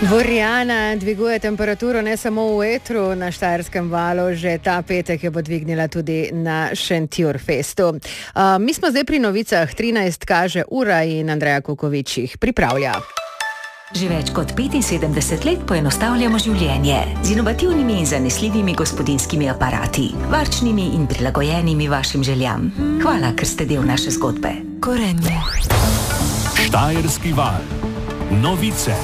Vorjana dviguje temperaturo ne samo v etru na Štajerskem valu, že ta petek jo bo dvignila tudi na Šentjurfestu. Mi smo zdaj pri novicah, 13 kaže ura in Andreja Kukovič jih pripravlja. Že več kot 75 let poenostavljamo življenje z inovativnimi in zanesljivimi gospodinjskimi aparati, varčnimi in prilagojenimi vašim željam. Hvala, ker ste del naše zgodbe. Gorenje. Štajerski val. Novice.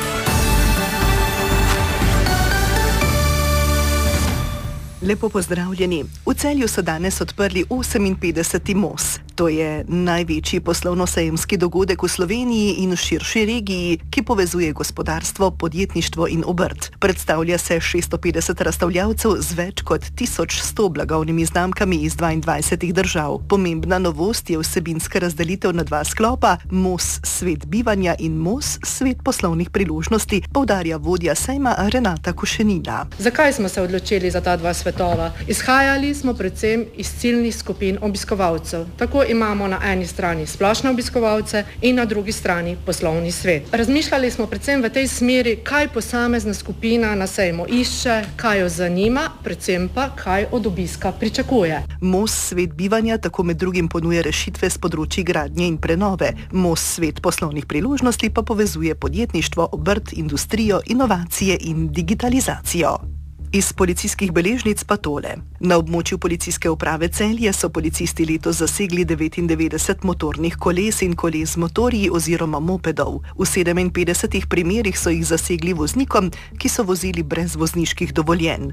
Lepo pozdravljeni. V Celju so danes odprli 58. MOS. To je največji poslovno-sejemski dogodek v Sloveniji in v širši regiji, ki povezuje gospodarstvo, podjetništvo in obrt. Predstavlja se 650 razstavljavcev z več kot 1100 blagovnimi znamkami iz 22 držav. Pomembna novost je vsebinska razdelitev na dva sklopa, MOS svet bivanja in MOS svet poslovnih priložnosti, poudarja vodja sejma Renata Košenina. Zakaj smo se odločili za ta dva svetova? Izhajali smo predvsem iz ciljnih skupin obiskovalcev. Tako imamo na eni strani splošne obiskovalce in na drugi strani poslovni svet. Razmišljali smo predvsem v tej smeri, kaj posamezna skupina na sejmu išče, kaj jo zanima, predvsem pa kaj od obiska pričakuje. MOS svet bivanja tako med drugim ponuja rešitve z področji gradnje in prenove. MOS svet poslovnih priložnosti pa povezuje podjetništvo, obrt, industrijo, inovacije in digitalizacijo. Iz policijskih beležnic pa tole. Na območju policijske uprave Celje so policisti letos zasegli 99 motornih koles in koles z motorji oziroma mopedov. V 57 primerih so jih zasegli voznikom, ki so vozili brez vozniških dovoljenj.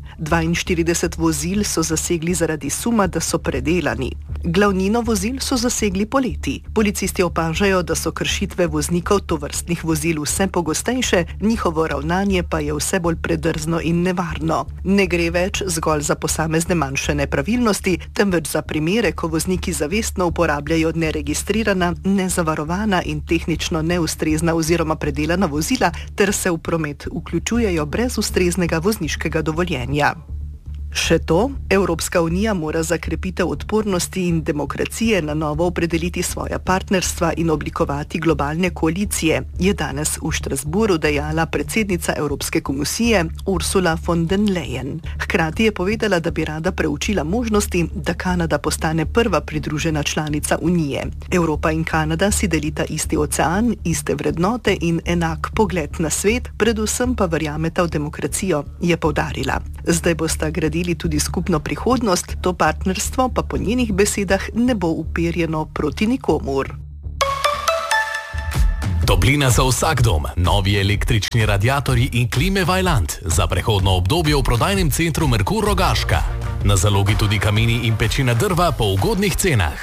42 vozil so zasegli zaradi suma, da so predelani. Glavnino vozil so zasegli poleti. Policisti opažajo, da so kršitve voznikov tovrstnih vozil vse pogostejše, njihovo ravnanje pa je vse bolj predrzno in nevarno. Ne gre več zgolj za posamezne manjše nepravilnosti, temveč za primere, ko vozniki zavestno uporabljajo neregistrirana, nezavarovana in tehnično neustrezna oziroma predelana vozila ter se v promet vključujejo brez ustreznega vozniškega dovoljenja. Še to, Evropska unija mora za krepitev odpornosti in demokracije na novo opredeliti svoja partnerstva in oblikovati globalne koalicije, je danes v Štrasburu dejala predsednica Evropske komisije Ursula von der Leyen. Hkrati je povedala, da bi rada preučila možnosti, da Kanada postane prva pridružena članica unije. Evropa in Kanada si delita isti ocean, iste vrednote in enak pogled na svet, predvsem pa verjameta v demokracijo, je poudarila. Zdaj bosta gradili tudi skupno prihodnost, to partnerstvo pa po njenih besedah ne bo uperjeno proti nikomur. Toplina za vsak dom, novi električni radiatorji in klime Vaillant za prehodno obdobje v prodajnem centru Merkur Rogaška. Na zalogi tudi kamini in pečina drva po ugodnih cenah.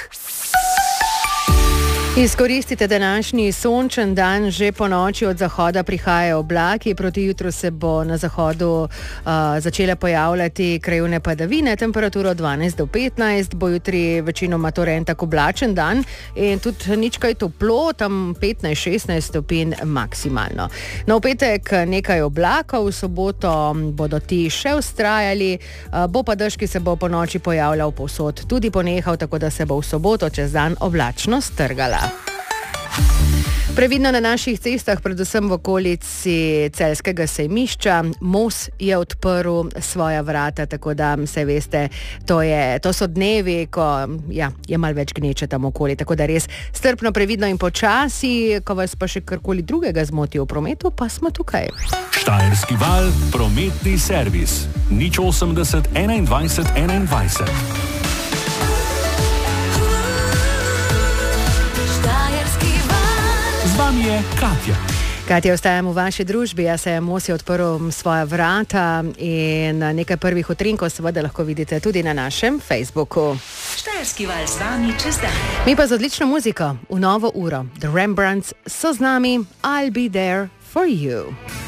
Izkoristite današnji sončen dan, že po noči od zahoda prihajajo oblaki, proti jutru se bo na zahodu začele pojavljati krajevne padavine, temperaturo 12 do 15, bo jutri večinoma torej en tak oblačen dan in tudi nič kaj toplo, tam 15-16 stopinj maksimalno. Na petek nekaj oblakov, v soboto bodo ti še vztrajali, bo pa dež, ki se bo po noči pojavljal povsod, tudi ponehal, tako da se bo v soboto čez dan oblačnost trgala. Previdno na naših cestah, predvsem v okolici Celjskega sejmišča. MOS je odprl svoja vrata, tako da se veste, to so dnevi, ko je malo več gneče tam okoli, tako da res strpno, previdno in počasi, ko vas pa še karkoli drugega zmoti v prometu, pa smo tukaj. Štajerski val, prometni servis. 080 21 21. Z vami je Katja. Katja, ostajam v vaši družbi, jaz sem MOS je odprl svoja vrata in nekaj prvih utrinkov seveda lahko vidite tudi na našem Facebooku. Štajerski val z vami čez dan. Mi pa z odlično muziko v novo uro. The Rembrandts so z nami, I'll be there for you.